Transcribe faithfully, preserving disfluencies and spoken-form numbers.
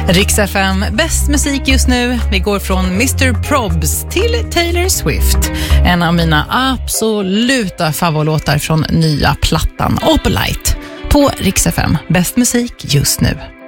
Rix F M, bäst musik just nu. Vi går från mister Probs till Taylor Swift. En av mina absoluta favoritlåtar från nya plattan Opalite på Rix F M. Bäst musik just nu.